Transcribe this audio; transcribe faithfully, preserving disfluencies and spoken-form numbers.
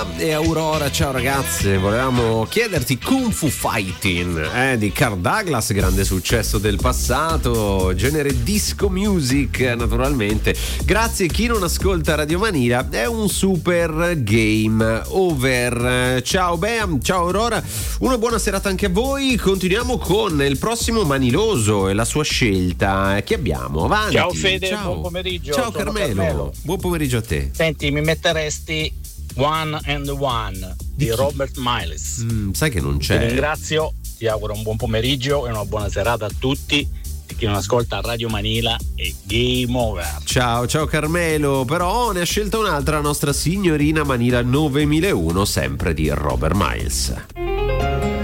E Aurora, ciao ragazze, volevamo chiederti Kung Fu Fighting eh, di Kirk Douglas, grande successo del passato, genere disco music naturalmente. Grazie, chi non ascolta Radio Manila, è un super game over. Ciao Bea, ciao Aurora, una buona serata anche a voi. Continuiamo con il prossimo Maniloso e la sua scelta. Chi abbiamo? Avanti. Ciao Fede, ciao. buon pomeriggio. Ciao Carmelo. Carmelo, buon pomeriggio a te. Senti, mi metteresti One and One di, di Robert Miles. Mm, sai che non c'è. Ti ringrazio, ti auguro un buon pomeriggio e una buona serata a tutti. E chi non ascolta Radio Manila è game over. Ciao, ciao Carmelo, però ne ha scelta un'altra, la nostra signorina Manila novemilauno, sempre di Robert Miles.